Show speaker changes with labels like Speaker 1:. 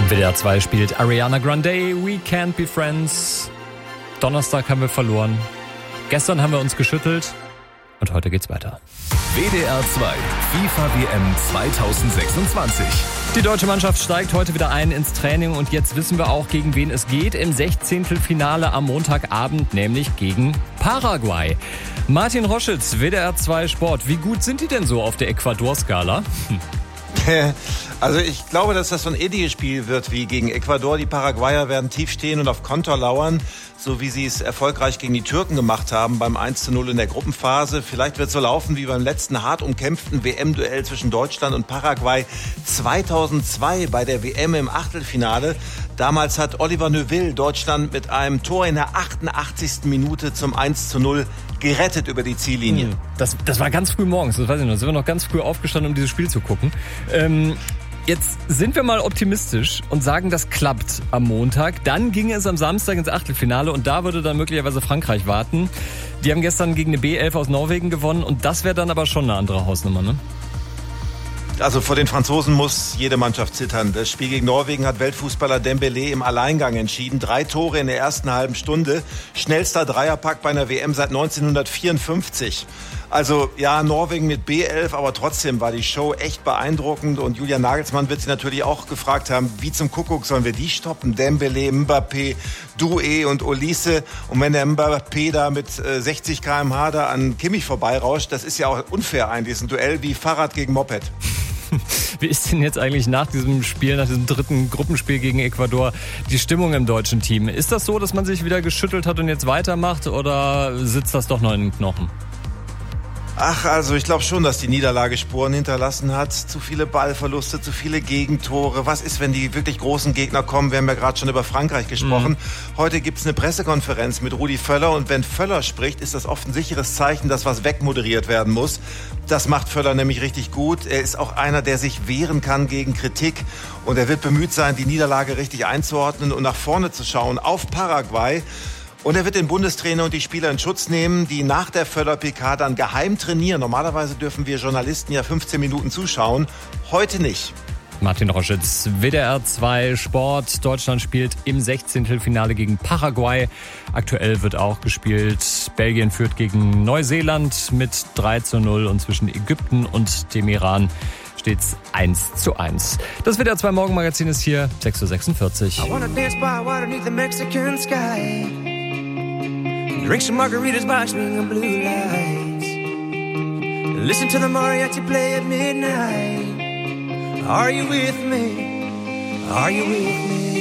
Speaker 1: WDR 2 spielt Ariana Grande, We Can't Be Friends. Donnerstag haben wir verloren. Gestern haben wir uns geschüttelt. Und heute geht's weiter.
Speaker 2: WDR 2 FIFA WM 2026.
Speaker 1: Die deutsche Mannschaft steigt heute wieder ein ins Training und jetzt wissen wir auch, gegen wen es geht. Im 16. Finale am Montagabend, nämlich gegen Paraguay. Martin Roschitz, WDR 2 Sport. Wie gut sind die denn so auf der Ecuador-Skala?
Speaker 3: Also ich glaube, dass das so ein ähnliches Spiel wird wie gegen Ecuador. Die Paraguayer werden tief stehen und auf Konter lauern, so wie sie es erfolgreich gegen die Türken gemacht haben beim 1:0 in der Gruppenphase. Vielleicht wird es so laufen wie beim letzten hart umkämpften WM-Duell zwischen Deutschland und Paraguay 2002 bei der WM im Achtelfinale. Damals hat Oliver Neuville Deutschland mit einem Tor in der 88. Minute zum 1:0 gerettet über die Ziellinie.
Speaker 1: Das war ganz früh morgens, das weiß ich noch. Sind wir noch ganz früh aufgestanden, um dieses Spiel zu gucken. Jetzt sind wir mal optimistisch und sagen, das klappt am Montag. Dann ginge es am Samstag ins Achtelfinale und da würde dann möglicherweise Frankreich warten. Die haben gestern gegen eine B11 aus Norwegen gewonnen und das wäre dann aber schon eine andere Hausnummer, ne?
Speaker 3: Also vor den Franzosen muss jede Mannschaft zittern. Das Spiel gegen Norwegen hat Weltfußballer Dembélé im Alleingang entschieden. 3 Tore in der ersten halben Stunde. Schnellster Dreierpack bei einer WM seit 1954. Also ja, Norwegen mit B11, aber trotzdem war die Show echt beeindruckend. Und Julian Nagelsmann wird sich natürlich auch gefragt haben, wie zum Kuckuck sollen wir die stoppen? Dembélé, Mbappé, Doué und Olise. Und wenn der Mbappé da mit 60 km/h da an Kimmich vorbeirauscht, das ist ja auch unfair eigentlich. Das ist ein Duell wie Fahrrad gegen Moped.
Speaker 1: Wie ist denn jetzt eigentlich nach diesem Spiel, nach diesem dritten Gruppenspiel gegen Ecuador, die Stimmung im deutschen Team? Ist das so, dass man sich wieder geschüttelt hat und jetzt weitermacht oder sitzt das doch noch in den Knochen?
Speaker 3: Ach, also ich glaube schon, dass die Niederlage Spuren hinterlassen hat. Zu viele Ballverluste, zu viele Gegentore. Was ist, wenn die wirklich großen Gegner kommen? Wir haben ja gerade schon über Frankreich gesprochen. Heute gibt's eine Pressekonferenz mit Rudi Völler und wenn Völler spricht, ist das oft ein sicheres Zeichen, dass was wegmoderiert werden muss. Das macht Völler nämlich richtig gut. Er ist auch einer, der sich wehren kann gegen Kritik und er wird bemüht sein, die Niederlage richtig einzuordnen und nach vorne zu schauen auf Paraguay. Und er wird den Bundestrainer und die Spieler in Schutz nehmen, die nach der Völler-PK dann geheim trainieren. Normalerweise dürfen wir Journalisten ja 15 Minuten zuschauen. Heute nicht.
Speaker 1: Martin Roschitz, WDR 2 Sport. Deutschland spielt im 16. Finale gegen Paraguay. Aktuell wird auch gespielt. Belgien führt gegen Neuseeland mit 3:0 und zwischen Ägypten und dem Iran steht's 1:1. Das WDR 2 Morgenmagazin ist hier 6:46 Uhr.
Speaker 4: Drink some margaritas by swinging blue lights. Listen to the mariachi play at midnight. Are you with me? Are you with me?